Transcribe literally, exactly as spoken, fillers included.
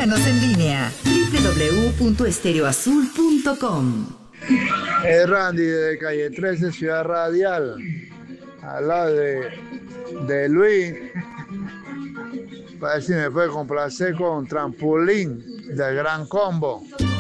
Escúchanos en línea doble u doble u doble u punto estéreo azul punto com. Es Randy de Calle trece, Ciudad Radial, al lado de, de Luis. Para ver si me puede complacer con Trampolín del Gran Combo.